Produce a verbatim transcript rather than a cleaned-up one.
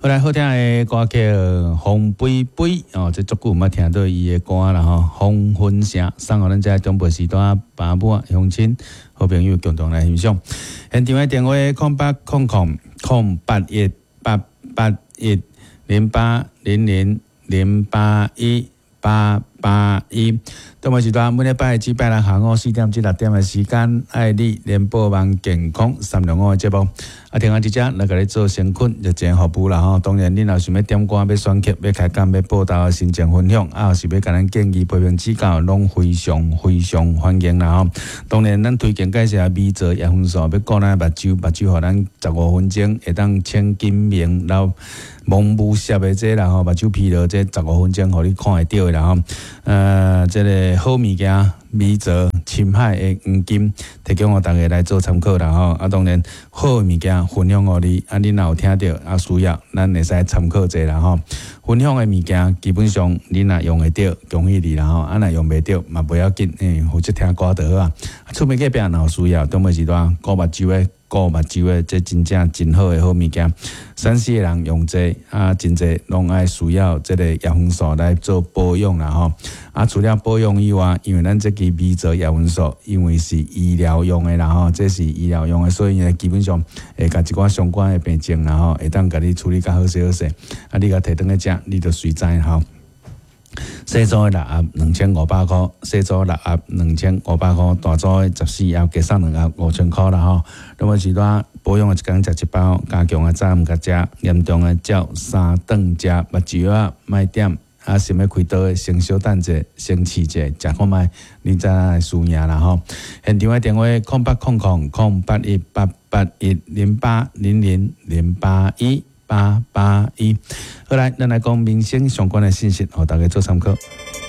后来好听的歌叫风飞飞哦，这足久毋捌听到伊的歌啦吼，风分声送互咱遮中部时段爸母乡亲好朋友共同来欣赏。现场的电话空八空空空八一八八一零八零零零八一八八一。中午时段每礼拜只拜六下午四点至六点的时间，爱你联播网健康三两五的节目。啊，听下即只来甲你做先困就真服务啦吼。当然，恁若想要点歌、要选曲、要开讲、要报道的心情分享，啊，是要甲咱建议、批评指教，拢非常非常欢迎啦吼。当然，咱推荐介绍美泽叶红素，要顾咱目睭，目睭互咱十五分钟会当清金明，然后蒙雾摄的这啦吼，目睭疲劳这十五分钟互你看会到的啦吼。呃，这个好物件。美泽深海的黄金提供互大家来做参考啦吼，啊当然好物件分享互你，啊你若有听到啊需要，咱会使参考者啦吼。分享的物件基本上你若用会到，恭喜你啦吼，啊若用袂到嘛不要紧，诶、欸，负责听歌就好啊。出门隔壁若有需要，中午时段顾目睭的。顾目睭的，这真正真好的好物件。山西的人用这啊，真侪拢爱需要这个叶黄素来做保养啦吼。啊，除了保养以外，因为咱这支美泽叶黄素，因为是医疗用的啦吼，这是医疗用的，所以呢，基本上会甲一寡相关的病症啦吼，会当甲你处理较好势好势。啊，你甲摕倒去食，你就随知吼。小组的六盒两千五百块，小组六盒两千五百块，大组的十四盒加送两盒五千块啦吼。那么时段保养的一工食一包，加强的早毋甲食，严重的照三顿食目睭啊，莫点啊，想要开刀的先小等者，先试者，食看卖，你再来输赢啦吼。现场的电话空八空空空八一八八一零八零零零八一。八八一，好来，咱来讲民生相关的信息，互大家做参考。